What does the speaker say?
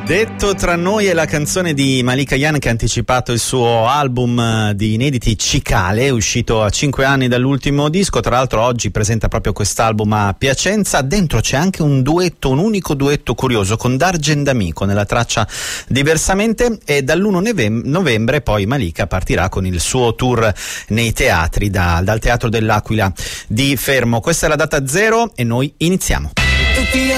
Detto tra noi è la canzone di Malika Ayane che ha anticipato il suo album di inediti Cicale, uscito a 5 anni dall'ultimo disco. Tra l'altro oggi presenta proprio quest'album a Piacenza. Dentro c'è anche un duetto, un unico duetto curioso con Dargen D'Amico nella traccia Diversamente, e dall'1 novembre poi Malika partirà con il suo tour nei teatri dal Teatro dell'Aquila di Fermo. Questa è la data zero e noi iniziamo.